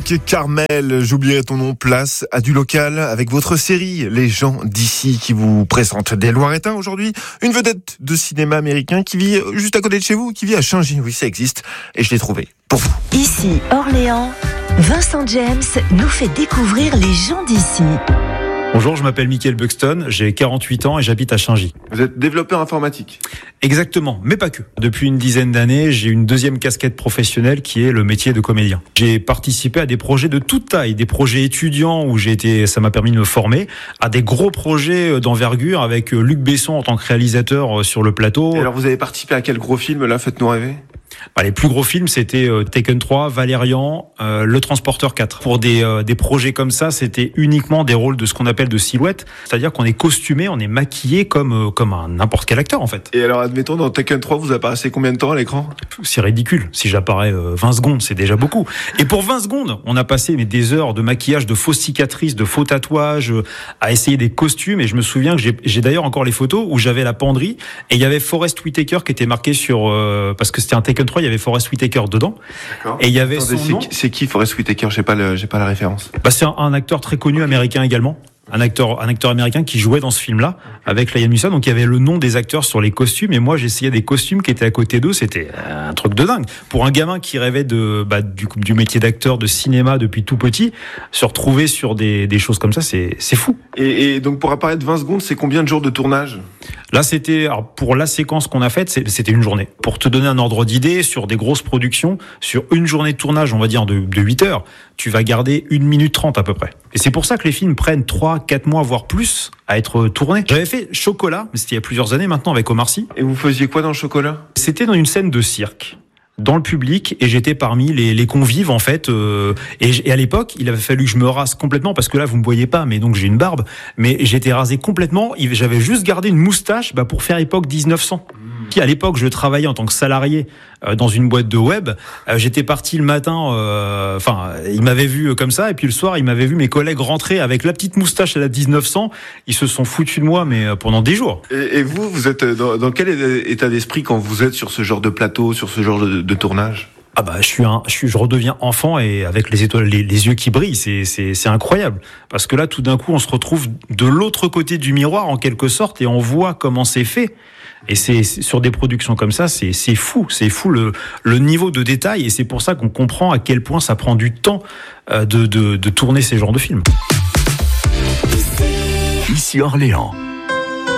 Avec Carmel, j'oublierai ton nom, place à du local avec votre série Les gens d'ici qui vous présente des Loiretains aujourd'hui. Une vedette de cinéma américain qui vit juste à côté de chez vous, qui vit à Chaingy. Oui, ça existe et je l'ai trouvé pour vous. Ici Orléans, Vincent James nous fait découvrir les gens d'ici. Bonjour, je m'appelle Michael Buxton, j'ai 48 ans et j'habite à Chaingy. Vous êtes développeur informatique? Exactement, mais pas que. Depuis une dizaine d'années, j'ai une deuxième casquette professionnelle qui est le métier de comédien. J'ai participé à des projets de toute taille, des projets étudiants où ça m'a permis de me former, à des gros projets d'envergure avec Luc Besson en tant que réalisateur sur le plateau. Et alors vous avez participé à quel gros film là? Faites-nous rêver. Les plus gros films, c'était Taken 3, Valérian, Le Transporteur 4. Pour des projets comme ça, c'était uniquement des rôles de ce qu'on appelle de silhouette. C'est-à-dire qu'on est costumé, on est maquillé comme un n'importe quel acteur, en fait. Et alors, admettons, dans Taken 3, vous apparaissez combien de temps à l'écran? C'est ridicule. Si j'apparais 20 secondes, c'est déjà beaucoup. Et pour 20 secondes, on a passé des heures de maquillage, de fausses cicatrices, de faux tatouages, à essayer des costumes. Et je me souviens que j'ai d'ailleurs encore les photos où j'avais la penderie et il y avait Forest Whitaker qui était marqué sur... parce que c'était un Taken 3, il y avait Forest Whitaker dedans. D'accord. Et il y avait son nom. C'est qui Forest Whitaker? J'ai pas la référence. C'est un acteur très connu américain également. Un acteur américain qui jouait dans ce film-là avec Liam Neeson. Donc il y avait le nom des acteurs sur les costumes et moi j'essayais des costumes qui étaient à côté d'eux. C'était un truc de dingue. Pour un gamin qui rêvait du métier d'acteur de cinéma depuis tout petit, se retrouver sur des choses comme ça, c'est fou. Et donc pour apparaître 20 secondes, c'est combien de jours de tournage? Là, pour la séquence qu'on a faite, c'était une journée. Pour te donner un ordre d'idée, sur des grosses productions, sur une journée de tournage, on va dire de 8 heures, tu vas garder 1 minute 30 à peu près. Et c'est pour ça que les films prennent 3-4 mois, voire plus, à être tournés. J'avais fait Chocolat, mais c'était il y a plusieurs années maintenant avec Omar Sy. Et vous faisiez quoi dans Chocolat? C'était dans une scène de cirque, dans le public, et j'étais parmi les convives en fait. Et à l'époque, il avait fallu que je me rase complètement parce que là, vous me voyez pas, mais donc j'ai une barbe. Mais j'étais rasé complètement. J'avais juste gardé une moustache pour faire époque 1900. À l'époque, je travaillais en tant que salarié dans une boîte de web. J'étais parti le matin, il m'avait vu comme ça, et puis le soir, il m'avait vu mes collègues rentrer avec la petite moustache à la 1900. Ils se sont foutus de moi, mais pendant des jours. Et vous êtes dans quel état d'esprit quand vous êtes sur ce genre de plateau, sur ce genre de tournage? Je redeviens enfant et avec les étoiles, les yeux qui brillent, c'est incroyable. Parce que là, tout d'un coup, on se retrouve de l'autre côté du miroir, en quelque sorte, et on voit comment c'est fait. Et c'est sur des productions comme ça, c'est fou le niveau de détail, et c'est pour ça qu'on comprend à quel point ça prend du temps de tourner ces genres de films. Ici Orléans.